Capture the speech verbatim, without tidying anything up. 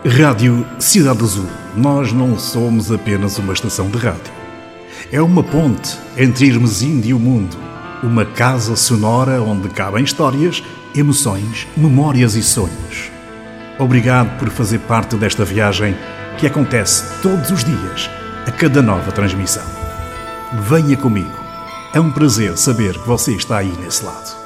Rádio Cidade Azul. Nós não somos apenas uma estação de rádio. É uma ponte entre Irmesinde e o mundo. Uma casa sonora onde cabem histórias, emoções, memórias e sonhos. Obrigado por fazer parte desta viagem que acontece todos os dias, a cada nova transmissão. Venha comigo. É um prazer saber que você está aí nesse lado.